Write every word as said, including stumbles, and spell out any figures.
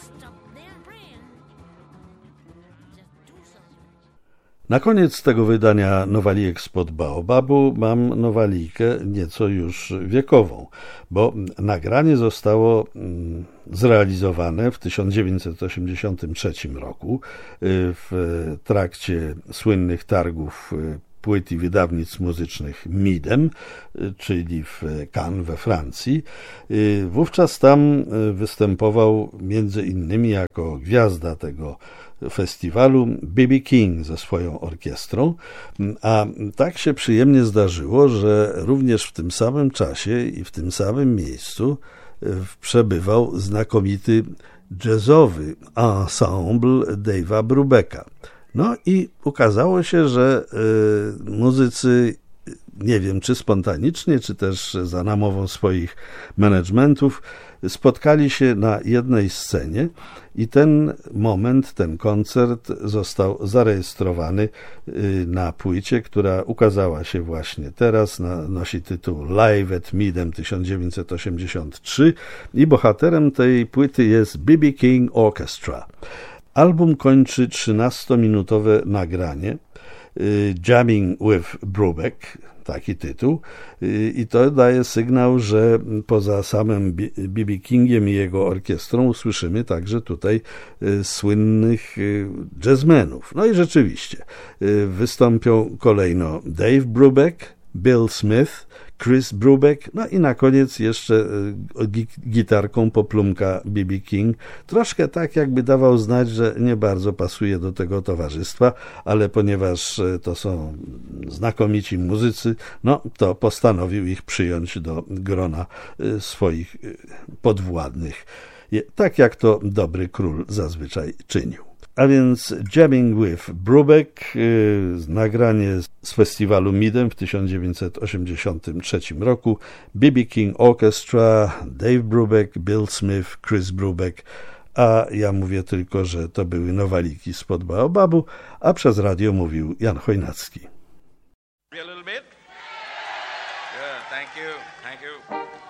Na koniec tego wydania Nowalijek spod Baobabu mam nowalijkę nieco już wiekową, bo nagranie zostało zrealizowane w tysiąc dziewięćset osiemdziesiątym trzecim roku w trakcie słynnych targów płyt i wydawnictw muzycznych Midem, czyli w Cannes we Francji. Wówczas tam występował między innymi jako gwiazda tego festiwalu B B King ze swoją orkiestrą, a tak się przyjemnie zdarzyło, że również w tym samym czasie i w tym samym miejscu przebywał znakomity jazzowy ensemble Dave'a Brubecka. No i ukazało się, że y, muzycy, nie wiem czy spontanicznie, czy też za namową swoich managementów, spotkali się na jednej scenie i ten moment, ten koncert został zarejestrowany na płycie, która ukazała się właśnie teraz, nosi tytuł Live at Midem tysiąc dziewięćset osiemdziesiąt trzy i bohaterem tej płyty jest B B King Orchestra. Album kończy trzynastominutowe nagranie Jamming with Brubeck, taki tytuł, i to daje sygnał, że poza samym B B Kingiem i jego orkiestrą usłyszymy także tutaj słynnych jazzmenów. No i rzeczywiście wystąpią kolejno Dave Brubeck, Bill Smith, Chris Brubeck, no i na koniec jeszcze gitarką poplumka B B King. Troszkę tak jakby dawał znać, że nie bardzo pasuje do tego towarzystwa, ale ponieważ to są znakomici muzycy, no to postanowił ich przyjąć do grona swoich podwładnych, tak jak to dobry król zazwyczaj czynił. A więc Jamming with Brubeck, yy, nagranie z festiwalu Midem w tysiąc dziewięćset osiemdziesiątym trzecim roku, B B King Orchestra, Dave Brubeck, Bill Smith, Chris Brubeck, a ja mówię tylko, że to były nowaliki spod Baobabu, a przez radio mówił Jan Chojnacki. A little bit. Good, thank you, thank you.